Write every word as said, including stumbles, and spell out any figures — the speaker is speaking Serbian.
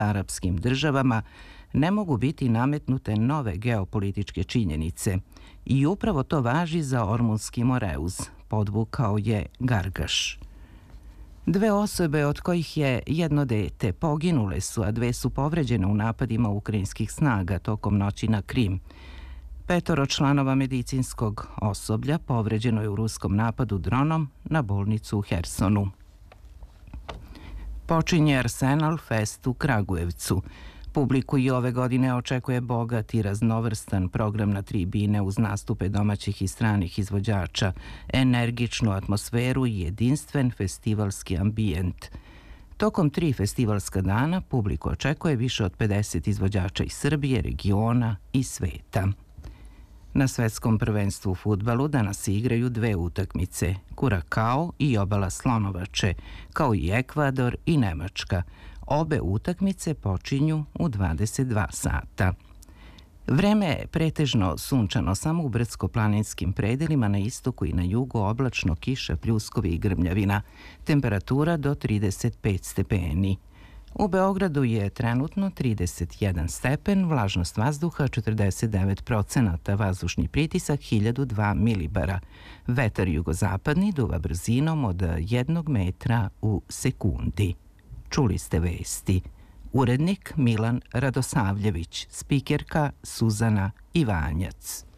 arapskim državama ne mogu biti nametnute nove geopolitičke činjenice i upravo to važi za Ormunski Moreuz, podvukao je Gargaš. Dve osobe, od kojih je jedno dete, poginule su, a dve su povređene u napadima ukrajinskih snaga tokom noći na Krim. Petoro članova medicinskog osoblja povređeno je u ruskom napadu dronom na bolnicu u Hersonu. Počinje Arsenal Fest u Kragujevcu. Publiku i ove godine očekuje bogat i raznovrstan program na tribine uz nastupe domaćih i stranih izvođača, energičnu atmosferu i jedinstven festivalski ambijent. Tokom tri festivalska dana publiku očekuje više od pedeset izvođača iz Srbije, regiona i sveta. Na svetskom prvenstvu u fudbalu danas se igraju dve utakmice, Kurakao i Obala Slonovače, kao i Ekvador i Nemačka. Obe utakmice počinju u dvadeset dva sata. Vreme je pretežno sunčano, samo u brdsko-planinskim predelima na istoku i na jugu oblačno, kiša, pljuskovi i grmljavina. Temperatura do trideset pet stepeni. U Beogradu je trenutno trideset jedan stepen, vlažnost vazduha četrdeset devet procenata, vazdušni pritisak hiljadu dva milibara. Vetar jugozapadni duva brzinom od jednog metra u sekundi. Čuli ste vesti. Urednik Milan Radosavljević, spikerka Suzana Ivanjac.